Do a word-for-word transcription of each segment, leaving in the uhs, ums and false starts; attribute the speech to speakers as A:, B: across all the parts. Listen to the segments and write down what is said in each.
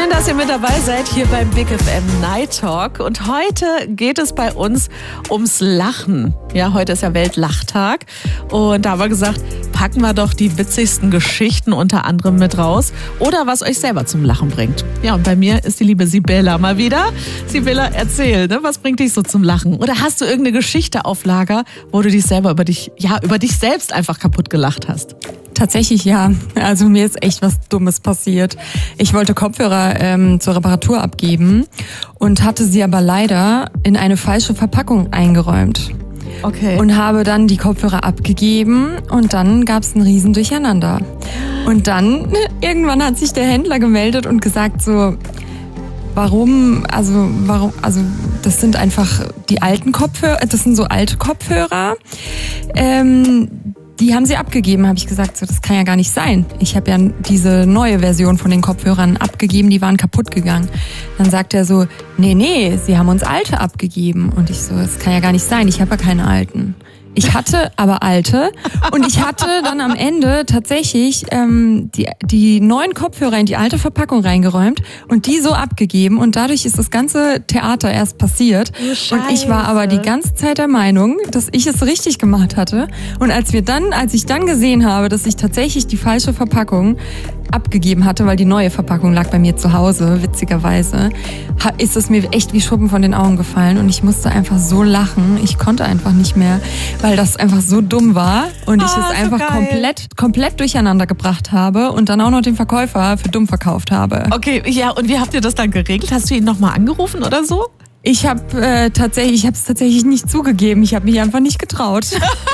A: Schön, dass ihr mit dabei seid hier beim Big F M Night Talk. Und heute geht es bei uns ums Lachen. Ja, heute ist ja Weltlachtag. Und da haben wir gesagt, packen wir doch die witzigsten Geschichten unter anderem mit raus. Oder was euch selber zum Lachen bringt. Ja, und bei mir ist die liebe Sibylla mal wieder. Sibylla, erzähl, ne? Was bringt dich so zum Lachen? Oder hast du irgendeine Geschichte auf Lager, wo du dich selber über dich, ja, über dich selbst einfach kaputt gelacht hast?
B: Tatsächlich ja. Also mir ist echt was Dummes passiert. Ich wollte Kopfhörer ähm, zur Reparatur abgeben und hatte sie aber leider in eine falsche Verpackung eingeräumt.
A: Okay.
B: Und habe dann die Kopfhörer abgegeben und dann gab es ein riesen Durcheinander. Und dann irgendwann hat sich der Händler gemeldet und gesagt so, warum, also warum, also das sind einfach die alten Kopfhörer, das sind so alte Kopfhörer. Ähm, Die haben sie abgegeben, habe ich gesagt, so, das kann ja gar nicht sein. Ich habe ja diese neue Version von den Kopfhörern abgegeben, die waren kaputt gegangen. Dann sagt er so, nee, nee, sie haben uns alte abgegeben. Und ich so, das kann ja gar nicht sein, ich habe ja keine alten. Ich hatte aber alte und ich hatte dann am Ende tatsächlich ähm, die, die neuen Kopfhörer in die alte Verpackung reingeräumt und die so abgegeben und dadurch ist das ganze Theater erst passiert.
A: Oh,
B: und ich war aber die ganze Zeit der Meinung, dass ich es richtig gemacht hatte. Und als wir dann, als ich dann gesehen habe, dass ich tatsächlich die falsche Verpackung abgegeben hatte, weil die neue Verpackung lag bei mir zu Hause, witzigerweise, ist es mir echt wie Schuppen von den Augen gefallen und ich musste einfach so lachen. Ich konnte einfach nicht mehr, weil das einfach so dumm war und ich
A: oh,
B: es
A: so
B: einfach
A: geil.
B: komplett komplett durcheinander gebracht habe und dann auch noch den Verkäufer für dumm verkauft habe.
A: Okay, ja, und wie habt ihr das dann geregelt? Hast du ihn nochmal angerufen oder so?
B: Ich habe äh, tatsächlich, ich habe es tatsächlich nicht zugegeben. Ich habe mich einfach nicht getraut.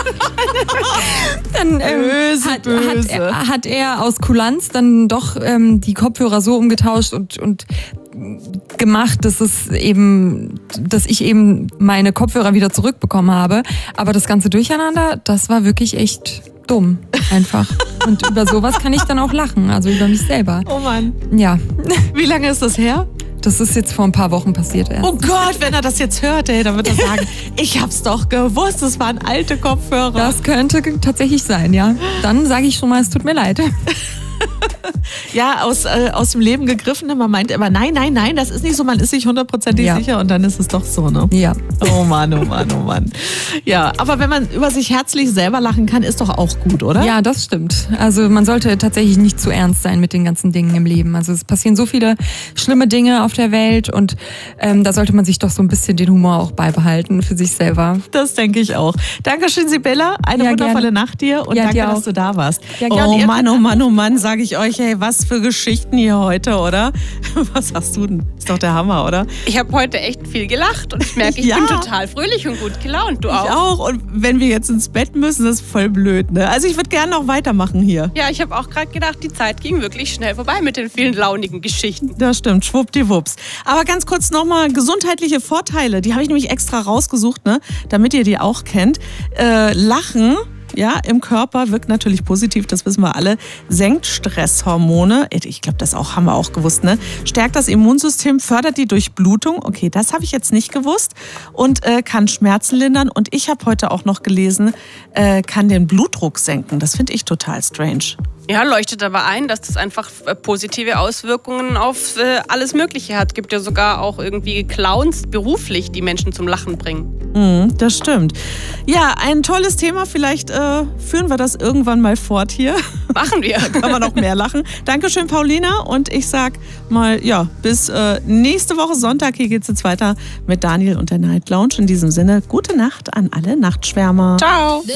B: dann ähm,
A: böse,
B: hat,
A: böse.
B: Hat, er, hat er aus Kulanz dann doch ähm, die Kopfhörer so umgetauscht und und gemacht, dass es eben, dass ich eben meine Kopfhörer wieder zurückbekommen habe. Aber das ganze Durcheinander, das war wirklich echt dumm, einfach. Und über sowas kann ich dann auch lachen, also über mich selber.
A: Oh Mann.
B: Ja.
A: Wie lange ist das her?
B: Das ist jetzt vor ein paar Wochen passiert erst.
A: Oh Gott, wenn er das jetzt hört, ey, dann wird er sagen, ich hab's doch gewusst, es waren alte Kopfhörer.
B: Das könnte tatsächlich sein, ja. Dann sage ich schon mal, es tut mir leid.
A: Ja, aus, äh, aus dem Leben gegriffen. Man meint immer, nein, nein, nein, das ist nicht so, man ist sich hundertprozentig
B: ja.
A: sicher und dann ist es doch so, ne?
B: Ja.
A: Oh Mann, oh Mann, oh Mann. Ja, aber wenn man über sich herzlich selber lachen kann, ist doch auch gut, oder?
B: Ja, das stimmt. Also man sollte tatsächlich nicht zu ernst sein mit den ganzen Dingen im Leben. Also es passieren so viele schlimme Dinge auf der Welt und ähm, da sollte man sich doch so ein bisschen den Humor auch beibehalten für sich selber.
A: Das denke ich auch. Dankeschön, Sibylla. Eine
B: ja,
A: wundervolle
B: gerne.
A: Nacht dir und
B: ja,
A: danke,
B: dir
A: dass du da warst.
B: Ja, gerne.
A: Oh Mann, oh Mann, oh Mann, sage ich euch, hey, was für Geschichten hier heute, oder? Was hast du denn? Ist doch der Hammer, oder?
C: Ich habe heute echt viel gelacht und ich merke, ich
A: ja.
C: bin total fröhlich und gut gelaunt. Du auch?
A: Ich auch. Und wenn wir jetzt ins Bett müssen, das ist voll blöd, ne? Also ich würde gerne noch weitermachen hier.
C: Ja, ich habe auch gerade gedacht, die Zeit ging wirklich schnell vorbei mit den vielen launigen Geschichten.
A: Das stimmt, schwuppdiwupps. Aber ganz kurz nochmal gesundheitliche Vorteile, die habe ich nämlich extra rausgesucht, ne? Damit ihr die auch kennt. Äh, Lachen, ja, im Körper wirkt natürlich positiv, das wissen wir alle. Senkt Stresshormone, ich glaube, das auch haben wir auch gewusst, ne? Stärkt das Immunsystem, fördert die Durchblutung, okay, das habe ich jetzt nicht gewusst und äh, kann Schmerzen lindern. Und ich habe heute auch noch gelesen, äh, kann den Blutdruck senken. Das finde ich total strange.
C: Ja, leuchtet aber ein, dass das einfach positive Auswirkungen auf äh, alles Mögliche hat. Gibt ja sogar auch irgendwie Clowns beruflich, die Menschen zum Lachen bringen.
A: Mm, das stimmt. Ja, ein tolles Thema. Vielleicht äh, führen wir das irgendwann mal fort hier.
C: Machen wir.
A: Da kann man noch mehr lachen. Dankeschön, Paulina. Und ich sag mal, ja, bis äh, nächste Woche Sonntag. Hier geht's jetzt weiter mit Daniel und der Night Lounge. In diesem Sinne, gute Nacht an alle Nachtschwärmer.
C: Ciao.